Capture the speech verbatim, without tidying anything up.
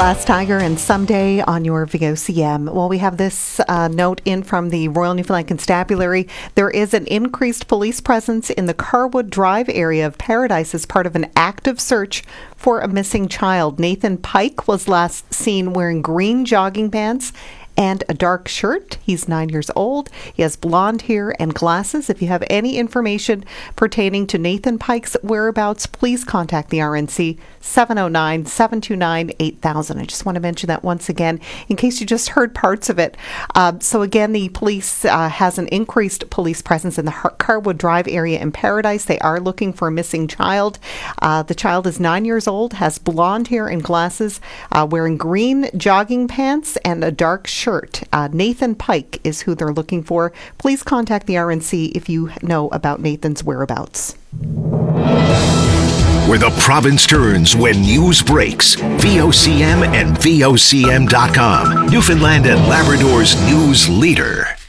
Glass Tiger and Someday on your V O C M. Well, we have this uh, note in from the Royal Newfoundland Constabulary. There is an increased police presence in the Carwood Drive area of Paradise as part of an active search for a missing child. Nathan Pike was last seen wearing green jogging pants and a dark shirt. He's nine years old. He has blonde hair and glasses. If you have any information pertaining to Nathan Pike's whereabouts, please contact the R N C seven oh nine, seven two nine, eight thousand. I just want to mention that once again in case you just heard parts of it. Uh, so again, the police uh, has an increased police presence in the Har- Carwood Drive area in Paradise. They are looking for a missing child. Uh, the child is nine years old, has blonde hair and glasses, uh, wearing green jogging pants and a dark shirt. Uh, Nathan Pike is who they're looking for. Please contact the R N C if you know about Nathan's whereabouts. Where the province turns when news breaks. V O C M and V O C M dot com. Newfoundland and Labrador's news leader.